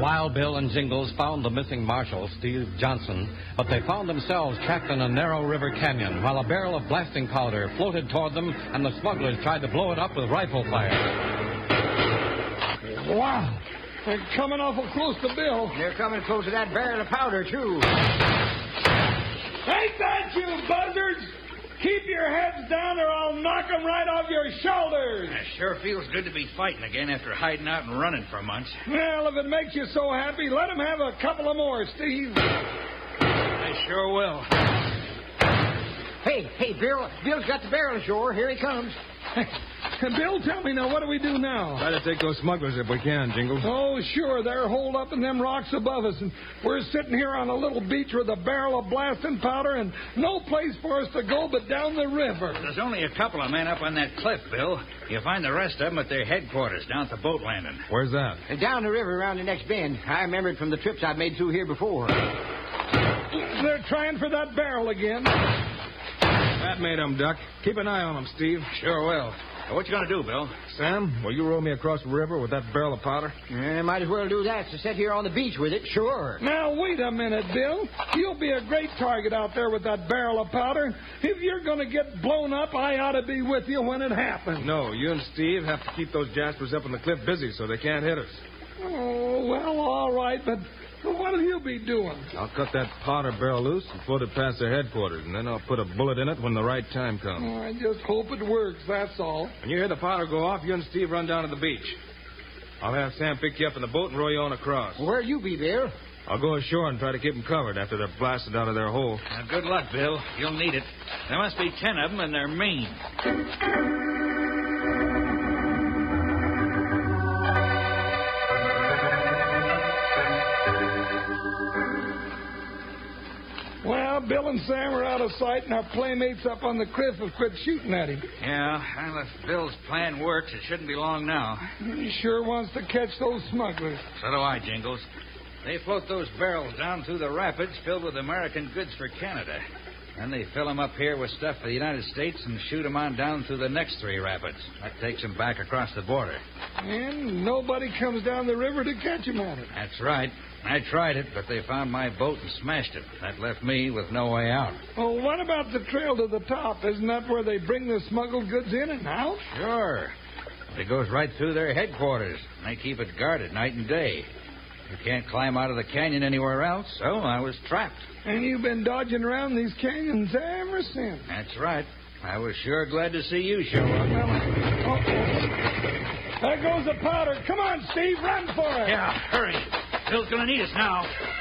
Wild Bill and Jingles found the missing marshal, Steve Johnson, but they found themselves trapped in a narrow river canyon while a barrel of blasting powder floated toward them and the smugglers tried to blow it up with rifle fire. Wow. They're coming awful close to Bill. They're coming close to that barrel of powder, too. Ain't that you, buzzards? Keep your heads down or I'll knock them right off your shoulders. It sure feels good to be fighting again after hiding out and running for months. Well, if it makes you so happy, let them have a couple of more, Steve. I sure will. Hey, Bill. Bill's got the barrel ashore. Here he comes. Bill, tell me now, what do we do now? Try to take those smugglers if we can, Jingles. Oh, sure. They're holed up in them rocks above us, and we're sitting here on a little beach with a barrel of blasting powder and no place for us to go but down the river. There's only a couple of men up on that cliff, Bill. You'll find the rest of them at their headquarters down at the boat landing. Where's that? Down the river around the next bend. I remember it from the trips I've made through here before. They're trying for that barrel again. That made them duck. Keep an eye on them, Steve. Sure will. Now, what you going to do, Bill? Sam, will you row me across the river with that barrel of powder? Might as well do that to sit here on the beach with it, sure. Now, wait a minute, Bill. You'll be a great target out there with that barrel of powder. If you're going to get blown up, I ought to be with you when it happens. No, you and Steve have to keep those jaspers up on the cliff busy so they can't hit us. Oh, well, all right, but what'll you be doing? I'll cut that powder barrel loose and float it past their headquarters, and then I'll put a bullet in it when the right time comes. Oh, I just hope it works, that's all. When you hear the powder go off, you and Steve run down to the beach. I'll have Sam pick you up in the boat and row you on across. Where'll you be, Bill? I'll go ashore and try to keep them covered after they're blasted out of their hole. Now, good luck, Bill. You'll need it. There must be 10 of them, and they're mean. Well, Bill and Sam are out of sight, and our playmates up on the cliff have quit shooting at him. Yeah, well, if Bill's plan works, it shouldn't be long now. He sure wants to catch those smugglers. So do I, Jingles. They float those barrels down through the rapids filled with American goods for Canada. Then they fill them up here with stuff for the United States and shoot them on down through the next 3 rapids. That takes them back across the border. And nobody comes down the river to catch him at it. That's right. I tried it, but they found my boat and smashed it. That left me with no way out. Oh, what about the trail to the top? Isn't that where they bring the smuggled goods in and out? Sure. It goes right through their headquarters. They keep it guarded night and day. You can't climb out of the canyon anywhere else, so I was trapped. And you've been dodging around these canyons ever since. That's right. I was sure glad to see you show up. There goes the powder. Come on, Steve, run for it. Yeah, hurry. Bill's going to need us now.